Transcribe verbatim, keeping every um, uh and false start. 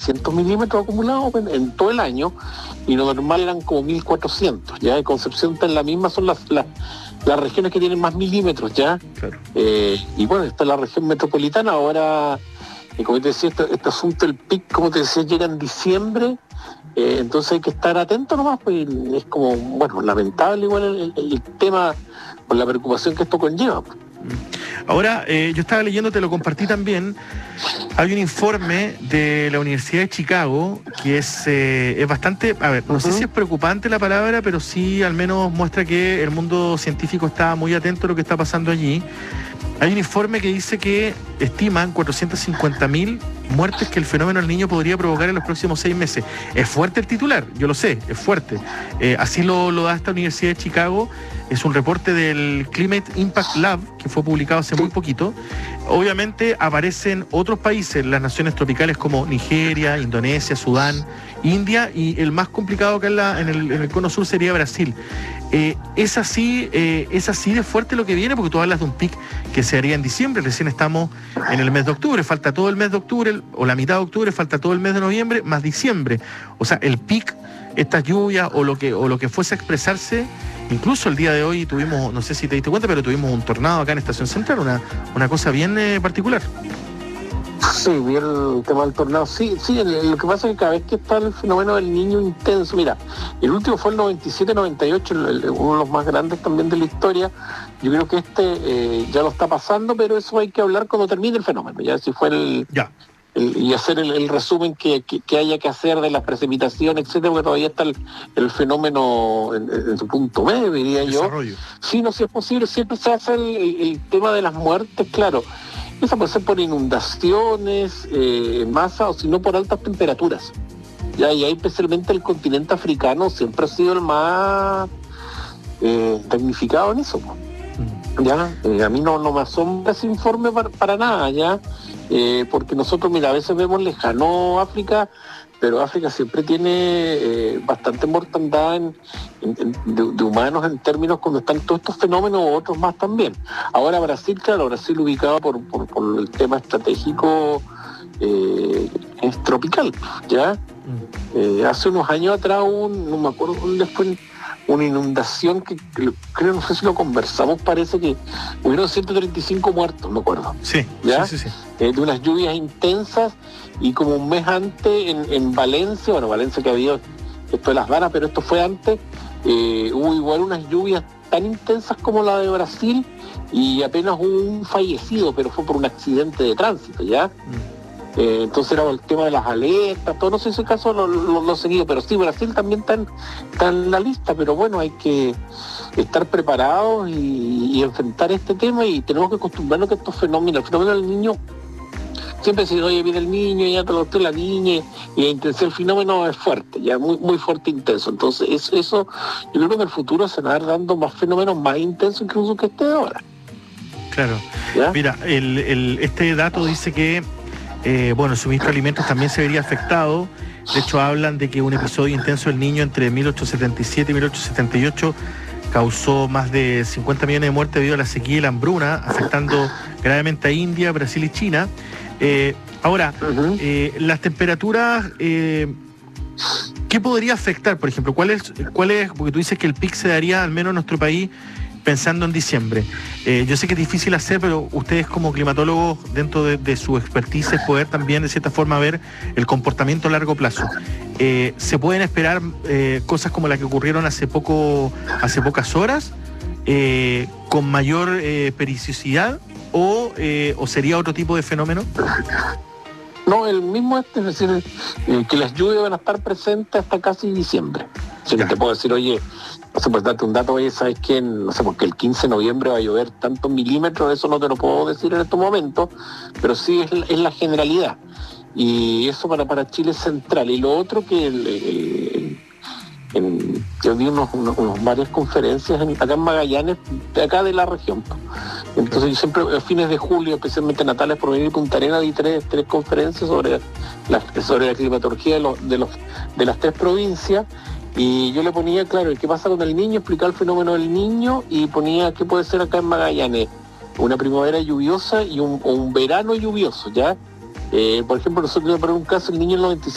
trescientos milímetros acumulados en, en todo el año, y lo normal eran como mil cuatrocientos, ya. Concepción está en la misma, son las, las, las regiones que tienen más milímetros, ya. Claro. Eh, y bueno, esta es la región metropolitana. Ahora, eh, como te decía, este, este asunto del pic, como te decía, llega en diciembre, eh, entonces hay que estar atento nomás, pues es como, bueno, lamentable igual el, el, el tema, por la preocupación que esto conlleva. Ahora, eh, yo estaba leyendo, te lo compartí también, hay un informe de la Universidad de Chicago que es, eh, es bastante, a ver, no uh-huh. sé si es preocupante la palabra, pero sí al menos muestra que el mundo científico está muy atento a lo que está pasando allí. Hay un informe que dice que estiman cuatrocientas cincuenta mil muertes que el fenómeno del Niño podría provocar en los próximos seis meses. Es fuerte el titular, yo lo sé, es fuerte. Eh, así lo, lo da esta Universidad de Chicago. Es un reporte del Climate Impact Lab que fue publicado hace muy poquito. Obviamente aparecen otros países, las naciones tropicales como Nigeria, Indonesia, Sudán, India, y el más complicado acá en, la, en, el, en el cono sur sería Brasil. Eh, es así eh, es así de fuerte lo que viene, porque tú hablas de un pic que se haría en diciembre, recién estamos en el mes de octubre, falta todo el mes de octubre, o la mitad de octubre, falta todo el mes de noviembre, más diciembre. O sea, el pic, estas lluvias o lo que, o lo que fuese a expresarse. Incluso el día de hoy tuvimos, no sé si te diste cuenta, pero tuvimos un tornado acá en Estación Central, una, una cosa bien eh, particular. Sí, vi el tema del tornado. Sí, sí, el, lo que pasa es que cada vez que está el fenómeno del Niño intenso, mira, el último fue el noventa y siete noventa y ocho, el, el, uno de los más grandes también de la historia. Yo creo que este eh, ya lo está pasando, pero eso hay que hablar cuando termine el fenómeno, ya si fue el... Ya. El, y hacer el, el resumen que, que, que haya que hacer de las precipitaciones, etcétera, porque todavía está el, el fenómeno en, en su punto medio, diría Desarrollo. yo. Sí, no, si es posible, siempre se hace el, el, el tema de las muertes, claro. Eso puede ser por inundaciones, eh, masa, o si no por altas temperaturas. Ya, y ahí especialmente el continente africano siempre ha sido el más eh, tecnificado en eso. Ya, eh, a mí no, no me asombra ese informe para, para nada, ya. Eh, porque nosotros, mira, a veces vemos lejano África, pero África siempre tiene eh, bastante mortandad en, en, en, de, de humanos en términos cuando están todos estos fenómenos, o otros más también. Ahora Brasil, claro, Brasil ubicado por, por, por el tema estratégico, eh, es tropical, ¿ya? Eh, hace unos años atrás, un, no me acuerdo dónde fue, una inundación que, que creo, no sé si lo conversamos, parece que hubieron ciento treinta y cinco muertos, me acuerdo. Sí, ¿ya? sí, sí, sí. Eh, de unas lluvias intensas, y como un mes antes en, en Valencia, bueno, Valencia que había esto de las varas, pero esto fue antes, eh, hubo igual unas lluvias tan intensas como la de Brasil, y apenas hubo un fallecido, pero fue por un accidente de tránsito, ¿ya? Mm. Eh, entonces era el tema de las alertas, todo, no sé si ese caso lo, lo, lo he seguido, pero sí, Brasil también está en, está en la lista, pero bueno, hay que estar preparados y, y enfrentar este tema, y tenemos que acostumbrarnos a que estos fenómenos, el fenómeno del Niño, siempre se dice, oye, viene el niño, ya te lo estoy la niña, y la intensidad del fenómeno es fuerte, ya muy muy fuerte e intenso. Entonces eso, eso yo creo que en el futuro se van a ir dando más fenómenos más intensos incluso que este de ahora. Claro. ¿Ya? Mira, el, el, este dato dice que Eh, bueno, el suministro de alimentos también se vería afectado. De hecho, hablan de que un episodio intenso del Niño entre mil ochocientos setenta y siete y mil ochocientos setenta y ocho causó más de cincuenta millones de muertes debido a la sequía y la hambruna, afectando gravemente a India, Brasil y China. Eh, ahora, uh-huh. eh, las temperaturas, eh, ¿qué podría afectar, por ejemplo? ¿Cuál es, cuál es, porque tú dices que el pic se daría, al menos en nuestro país, pensando en diciembre? Eh, yo sé que es difícil hacer, pero ustedes como climatólogos, dentro de, de su expertise, es poder también de cierta forma ver el comportamiento a largo plazo. Eh, ¿Se pueden esperar eh, cosas como las que ocurrieron hace poco, hace pocas horas, eh, con mayor eh, periodicidad, o, eh, o sería otro tipo de fenómeno? No, el mismo este, es decir, eh, que las lluvias van a estar presentes hasta casi diciembre. O sea, que te puedo decir, oye, no sé, pues darte un dato, oye, ¿sabes qué? No sé, porque el quince de noviembre va a llover tantos milímetros, eso no te lo puedo decir en estos momentos, pero sí es, es la generalidad. Y eso para, para Chile es central. Y lo otro que el, el, el, yo vi unos, unos, unos varias conferencias en, acá en Magallanes, de acá de la región. Entonces yo siempre, a fines de julio, especialmente Natales, por venir Punta Arenas, di tres, tres conferencias sobre la, sobre la climatología de, los, de, los, de las tres provincias. Y yo le ponía, claro, qué pasa con el Niño, explicar el fenómeno del Niño, y ponía qué puede ser acá en Magallanes, una primavera lluviosa y un, o un verano lluvioso, ¿ya? Eh, por ejemplo, nosotros, para un caso, el Niño en noventa y